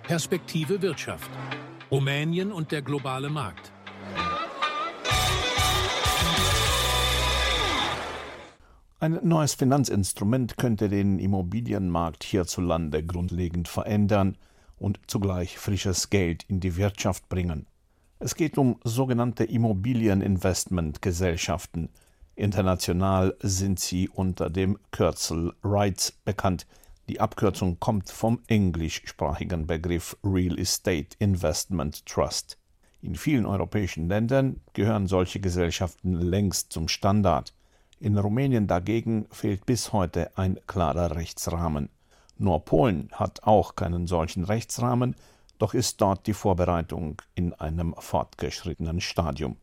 Perspektive Wirtschaft. Rumänien und der globale Markt. Ein neues Finanzinstrument könnte den Immobilienmarkt hierzulande grundlegend verändern und zugleich frisches Geld in die Wirtschaft bringen. Es geht um sogenannte Immobilieninvestmentgesellschaften. International sind sie unter dem Kürzel REITs bekannt. Die Abkürzung kommt vom englischsprachigen Begriff Real Estate Investment Trust. In vielen europäischen Ländern gehören solche Gesellschaften längst zum Standard. In Rumänien dagegen fehlt bis heute ein klarer Rechtsrahmen. Nur Polen hat auch keinen solchen Rechtsrahmen, doch ist dort die Vorbereitung in einem fortgeschrittenen Stadium.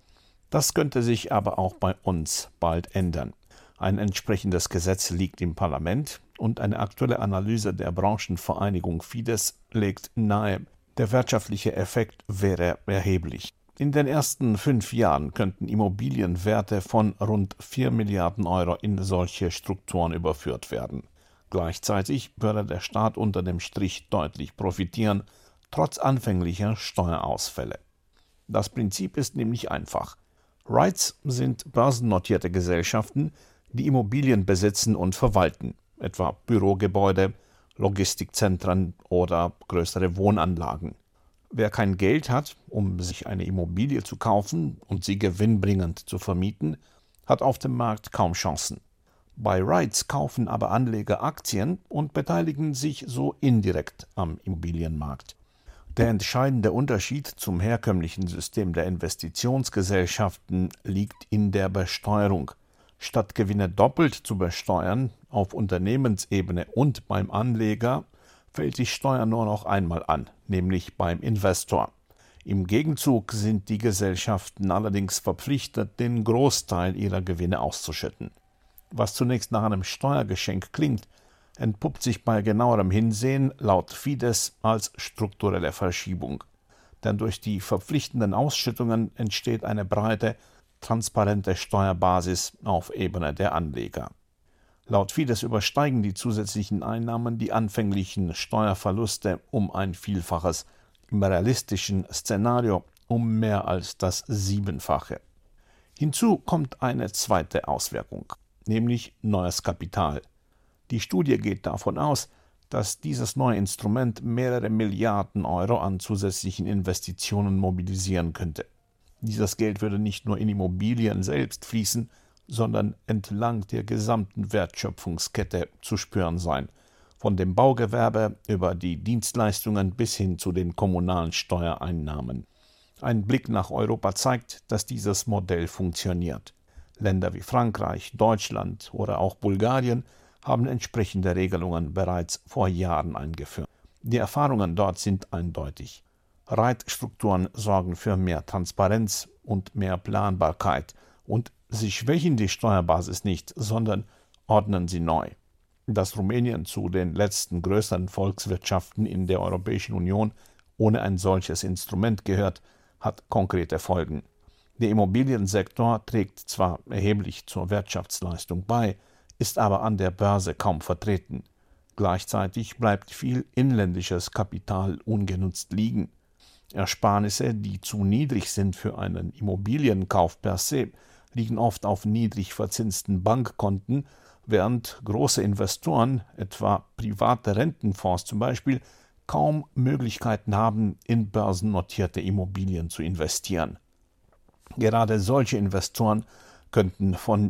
Das könnte sich aber auch bei uns bald ändern. Ein entsprechendes Gesetz liegt im Parlament und eine aktuelle Analyse der Branchenvereinigung Fides legt nahe, der wirtschaftliche Effekt wäre erheblich. In den ersten 5 Jahren könnten Immobilienwerte von rund 4 Milliarden Euro in solche Strukturen überführt werden. Gleichzeitig würde der Staat unter dem Strich deutlich profitieren, trotz anfänglicher Steuerausfälle. Das Prinzip ist nämlich einfach. REITs sind börsennotierte Gesellschaften, die Immobilien besitzen und verwalten, etwa Bürogebäude, Logistikzentren oder größere Wohnanlagen. Wer kein Geld hat, um sich eine Immobilie zu kaufen und sie gewinnbringend zu vermieten, hat auf dem Markt kaum Chancen. Bei REITs kaufen aber Anleger Aktien und beteiligen sich so indirekt am Immobilienmarkt. Der entscheidende Unterschied zum herkömmlichen System der Investitionsgesellschaften liegt in der Besteuerung. Statt Gewinne doppelt zu besteuern, auf Unternehmensebene und beim Anleger, fällt die Steuer nur noch einmal an, nämlich beim Investor. Im Gegenzug sind die Gesellschaften allerdings verpflichtet, den Großteil ihrer Gewinne auszuschütten. Was zunächst nach einem Steuergeschenk klingt, entpuppt sich bei genauerem Hinsehen laut Fides als strukturelle Verschiebung. Denn durch die verpflichtenden Ausschüttungen entsteht eine breite, transparente Steuerbasis auf Ebene der Anleger. Laut Fides übersteigen die zusätzlichen Einnahmen die anfänglichen Steuerverluste um ein Vielfaches, im realistischen Szenario um mehr als das 7-fache. Hinzu kommt eine zweite Auswirkung, nämlich neues Kapital. Die Studie geht davon aus, dass dieses neue Instrument mehrere Milliarden Euro an zusätzlichen Investitionen mobilisieren könnte. Dieses Geld würde nicht nur in Immobilien selbst fließen, sondern entlang der gesamten Wertschöpfungskette zu spüren sein, von dem Baugewerbe über die Dienstleistungen bis hin zu den kommunalen Steuereinnahmen. Ein Blick nach Europa zeigt, dass dieses Modell funktioniert. Länder wie Frankreich, Deutschland oder auch Bulgarien haben entsprechende Regelungen bereits vor Jahren eingeführt. Die Erfahrungen dort sind eindeutig. REIT-Strukturen sorgen für mehr Transparenz und mehr Planbarkeit und sie schwächen die Steuerbasis nicht, sondern ordnen sie neu. Dass Rumänien zu den letzten größeren Volkswirtschaften in der Europäischen Union ohne ein solches Instrument gehört, hat konkrete Folgen. Der Immobiliensektor trägt zwar erheblich zur Wirtschaftsleistung bei, ist aber an der Börse kaum vertreten. Gleichzeitig bleibt viel inländisches Kapital ungenutzt liegen. Ersparnisse, die zu niedrig sind für einen Immobilienkauf per se, liegen oft auf niedrig verzinsten Bankkonten, während große Investoren, etwa private Rentenfonds zum Beispiel, kaum Möglichkeiten haben, in börsennotierte Immobilien zu investieren. Gerade solche Investoren könnten von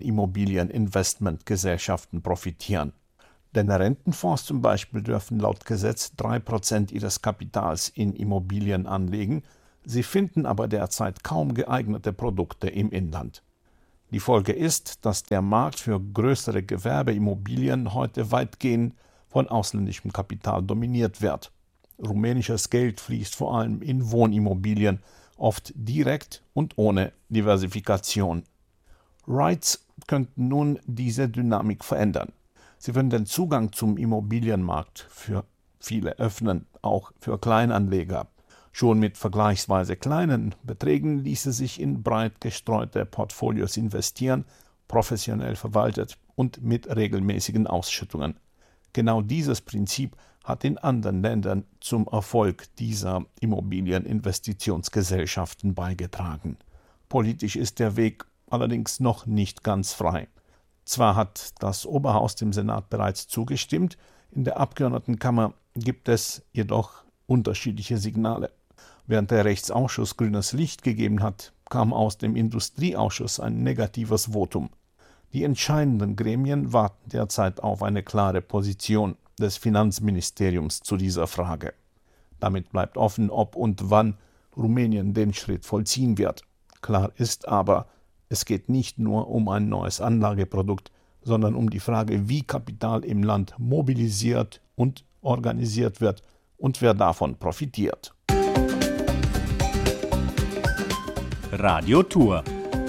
Immobilieninvestmentgesellschaften profitieren. Denn Rentenfonds zum Beispiel dürfen laut Gesetz 3% ihres Kapitals in Immobilien anlegen, sie finden aber derzeit kaum geeignete Produkte im Inland. Die Folge ist, dass der Markt für größere Gewerbeimmobilien heute weitgehend von ausländischem Kapital dominiert wird. Rumänisches Geld fließt vor allem in Wohnimmobilien, oft direkt und ohne Diversifikation. REITs könnten nun diese Dynamik verändern. Sie würden den Zugang zum Immobilienmarkt für viele öffnen, auch für Kleinanleger. Schon mit vergleichsweise kleinen Beträgen ließe sich in breit gestreute Portfolios investieren, professionell verwaltet und mit regelmäßigen Ausschüttungen. Genau dieses Prinzip hat in anderen Ländern zum Erfolg dieser Immobilieninvestitionsgesellschaften beigetragen. Politisch ist der Weg allerdings noch nicht ganz frei. Zwar hat das Oberhaus dem Senat bereits zugestimmt, in der Abgeordnetenkammer gibt es jedoch unterschiedliche Signale. Während der Rechtsausschuss grünes Licht gegeben hat, kam aus dem Industrieausschuss ein negatives Votum. Die entscheidenden Gremien warten derzeit auf eine klare Position des Finanzministeriums zu dieser Frage. Damit bleibt offen, ob und wann Rumänien den Schritt vollziehen wird. Klar ist aber, es geht nicht nur um ein neues Anlageprodukt, sondern um die Frage, wie Kapital im Land mobilisiert und organisiert wird und wer davon profitiert. Radio Tour.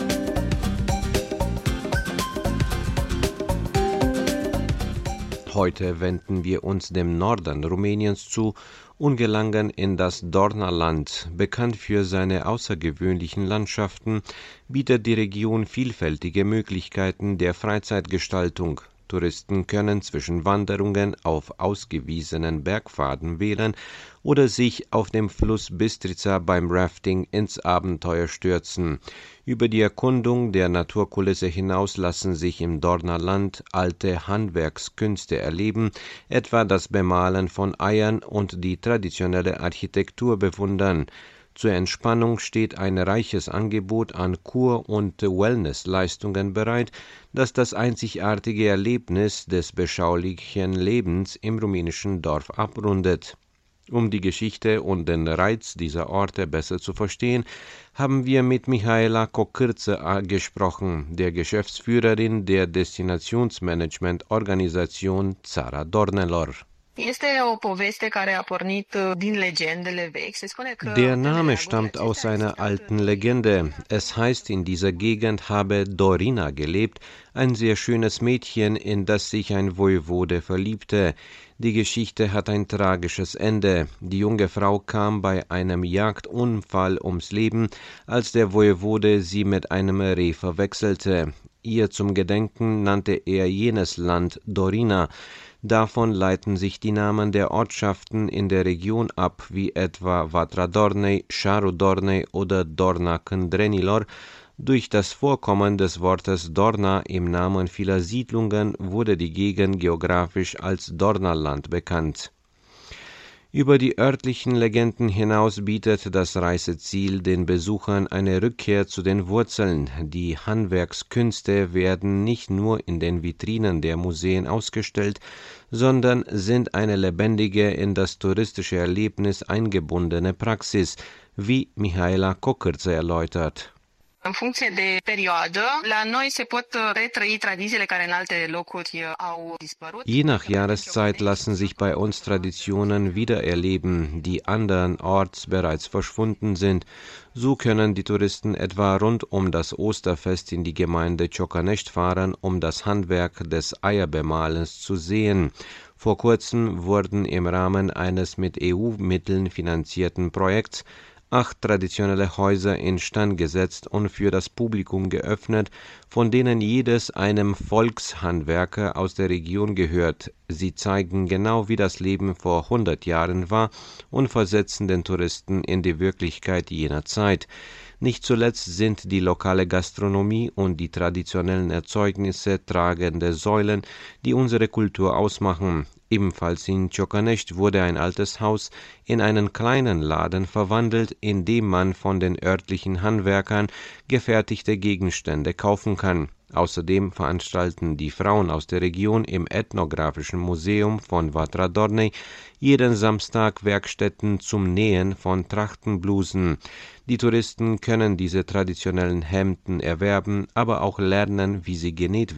Heute wenden wir uns dem Norden Rumäniens zu und gelangen in das Dornaland. Bekannt für seine außergewöhnlichen Landschaften, bietet die Region vielfältige Möglichkeiten der Freizeitgestaltung. Touristen können zwischen Wanderungen auf ausgewiesenen Bergpfaden wählen oder sich auf dem Fluss Bistrița beim Rafting ins Abenteuer stürzen. Über die Erkundung der Naturkulisse hinaus lassen sich im Dornaland alte Handwerkskünste erleben, etwa das Bemalen von Eiern und die traditionelle Architektur bewundern. Zur Entspannung steht ein reiches Angebot an Kur- und Wellnessleistungen bereit, das das einzigartige Erlebnis des beschaulichen Lebens im rumänischen Dorf abrundet. Um die Geschichte und den Reiz dieser Orte besser zu verstehen, haben wir mit Mihaela Cocârță gesprochen, der Geschäftsführerin der Destinationsmanagement-Organisation Țara Dornelor. Der Name stammt aus einer alten Legende. Es heißt, in dieser Gegend habe Dorina gelebt, ein sehr schönes Mädchen, in das sich ein Woiwode verliebte. Die Geschichte hat ein tragisches Ende. Die junge Frau kam bei einem Jagdunfall ums Leben, als der Woiwode sie mit einem Reh verwechselte. Ihr zum Gedenken nannte er jenes Land Dorina. Davon leiten sich die Namen der Ortschaften in der Region ab, wie etwa Vatra Dornei, Șaru Dornei oder Dorna Cândrenilor. Durch das Vorkommen des Wortes Dorna im Namen vieler Siedlungen wurde die Gegend geografisch als Dornaland bekannt. Über die örtlichen Legenden hinaus bietet das Reiseziel den Besuchern eine Rückkehr zu den Wurzeln. Die Handwerkskünste werden nicht nur in den Vitrinen der Museen ausgestellt, sondern sind eine lebendige, in das touristische Erlebnis eingebundene Praxis, wie Mihaela Cocârță erläutert. În funcție de perioadă, la noi se pot retrăi tradițiile care în alte locuri au dispărut. Je nach Jahreszeit lassen sich bei uns Traditionen wiedererleben, die andernorts bereits verschwunden sind. So können die Touristen etwa rund um das Osterfest in die Gemeinde Ciocănești fahren, um das Handwerk des Eierbemalens zu sehen. Vor kurzem wurden im Rahmen eines mit EU-Mitteln finanzierten Projekts 8 traditionelle Häuser instand gesetzt und für das Publikum geöffnet, von denen jedes einem Volkshandwerker aus der Region gehört. Sie zeigen genau, wie das Leben vor 100 Jahren war und versetzen den Touristen in die Wirklichkeit jener Zeit. Nicht zuletzt sind die lokale Gastronomie und die traditionellen Erzeugnisse tragende Säulen, die unsere Kultur ausmachen. Ebenfalls in Ciocănești wurde ein altes Haus in einen kleinen Laden verwandelt, in dem man von den örtlichen Handwerkern gefertigte Gegenstände kaufen kann. Außerdem veranstalten die Frauen aus der Region im Ethnografischen Museum von Vatra Dornei jeden Samstag Werkstätten zum Nähen von Trachtenblusen. Die Touristen können diese traditionellen Hemden erwerben, aber auch lernen, wie sie genäht